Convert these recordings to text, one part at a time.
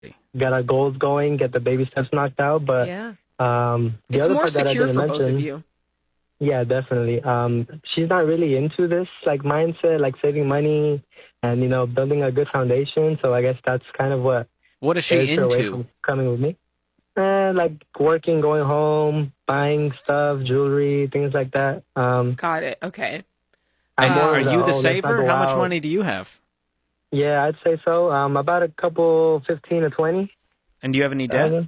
get our goals going, get the baby steps knocked out. But Yeah. the It's other more part that I secure didn't for both of mention, you. yeah, definitely. She's not really into this like mindset, like saving money and building a good foundation. So I guess that's kind of what What is scares she her away into? from coming with me. Like working, going home, buying stuff, jewelry, things like that. Got it. Okay. And more are of you the let's not saver? go How much out. money do you have? Yeah, I'd say so. About a couple, 15 to 20. And do you have any debt?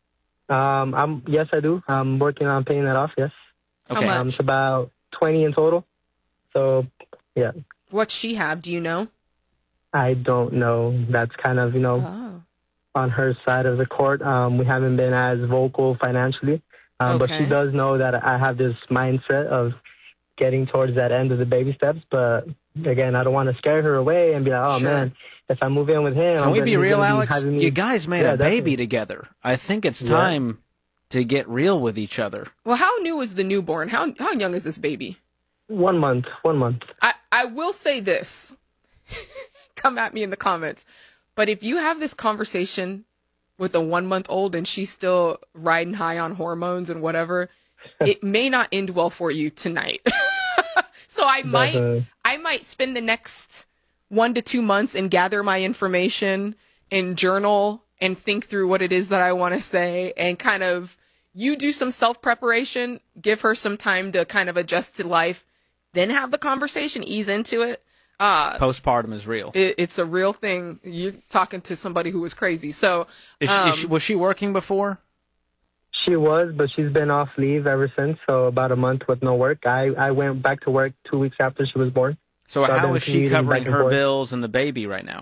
Yes, I do. I'm working on paying that off. Yes. Okay. How much? It's about 20 in total. So, yeah. What's she have? Do you know? I don't know. That's kind of Oh. on her side of the court. We haven't been as vocal financially, but Okay. she does know that I have this mindset of getting towards that end of the baby steps. But again, I don't want to scare her away and be like, oh Sure. man, if I move in with him, Can we be he's real, gonna be Alex? having me- You guys made Yeah, a baby definitely. together. I think it's Yeah. time to get real with each other. Well, how new is the newborn? How young is this baby? 1 month. 1 month. I will say this. Come at me in the comments. But if you have this conversation with a 1-month-old and she's still riding high on hormones and whatever, it may not end well for you tonight. So I might spend the next 1 to 2 months and gather my information and journal and think through what it is that I want to say and kind of you do some self-preparation, give her some time to kind of adjust to life, then have the conversation, ease into it. Postpartum is real. It's a real thing. You're talking to somebody who was crazy. So, Was she working before? She was, but she's been off leave ever since, so about a month with no work. I went back to work 2 weeks after she was born. So I've how been is she commuting covering back and her forth. bills and the baby right now?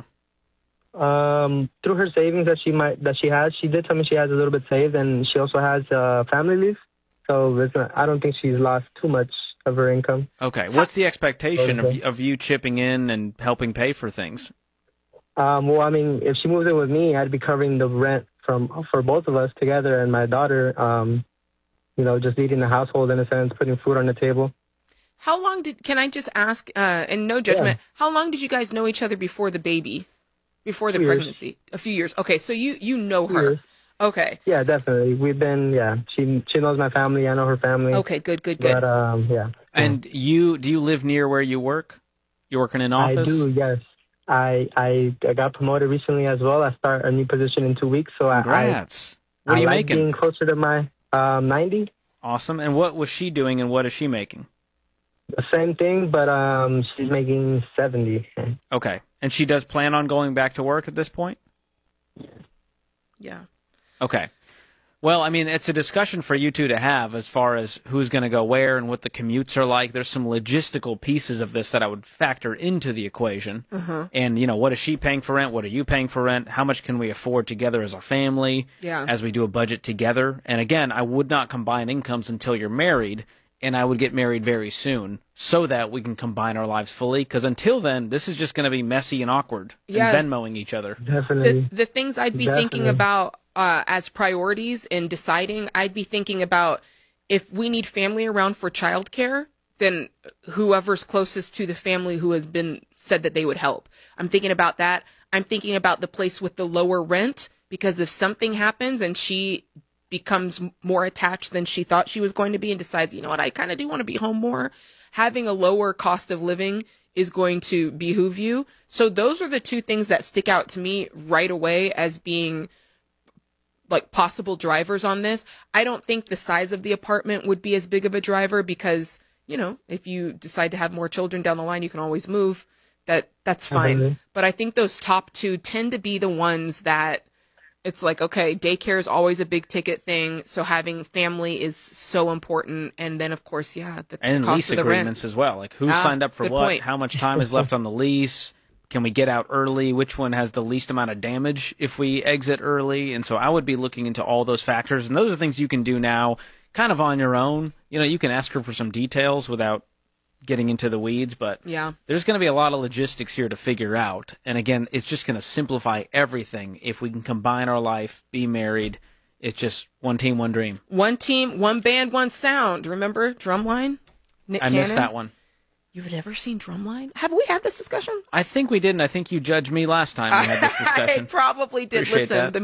Through her savings that she has, she did tell me she has a little bit saved, and she also has family leave. So I don't think she's lost too much of her income. Okay. What's the expectation of you chipping in and helping pay for things? Well, I mean, if she moves in with me, I'd be covering the rent for both of us together and my daughter. Just leading the household in a sense, putting food on the table. how long can I just ask, and no judgment, how long did you guys know each other before the baby, before the 2 years. pregnancy? A few years. Okay, so you know 2 her. years. Okay. Yeah, definitely. We've been, she knows my family. I know her family. Okay, good. But, yeah. And do you live near where you work? You work in an office? I do, yes. I got promoted recently as well. I start a new position in 2 weeks. So Congrats. What are you like making? being closer to my 90. Awesome. And what was she doing and what is she making? The same thing, but she's making 70. Okay. And she does plan on going back to work at this point? Yeah. Okay. Well, I mean, it's a discussion for you two to have as far as who's going to go where and what the commutes are like. There's some logistical pieces of this that I would factor into the equation. And, what is she paying for rent? What are you paying for rent? How much can we afford together as a family as we do a budget together? And again, I would not combine incomes until you're married, and I would get married very soon so that we can combine our lives fully. Because until then, this is just going to be messy and awkward and Venmoing each other. Definitely. The things I'd be thinking about as priorities in deciding, I'd be thinking about if we need family around for childcare, then whoever's closest to the family who has been said that they would help. I'm thinking about that. I'm thinking about the place with the lower rent, because if something happens and she becomes more attached than she thought she was going to be and decides, you know what, I kind of do want to be home more, having a lower cost of living is going to behoove you. So those are the two things that stick out to me right away as being like possible drivers on this. I don't think the size of the apartment would be as big of a driver because, if you decide to have more children down the line, you can always move. That's fine. But I think those top two tend to be the ones that it's like, okay, daycare is always a big ticket thing. So having family is so important. And then, of course, the and cost lease of the agreements rent. as well. Like who's signed up for good what? point. How much time is left on the lease? Can we get out early? Which one has the least amount of damage if we exit early? And so I would be looking into all those factors. And those are things you can do now kind of on your own. You can ask her for some details without getting into the weeds, but there's going to be a lot of logistics here to figure out. And again, it's just going to simplify everything if we can combine our life, be married. It's just one team, one dream. One team, one band, one sound. Remember Drumline? Nick I Cannon? missed that one. You've never seen Drumline? Have we had this discussion? I think we did, and I think you judged me last time we had this discussion. I probably did. Appreciate Listen, that. the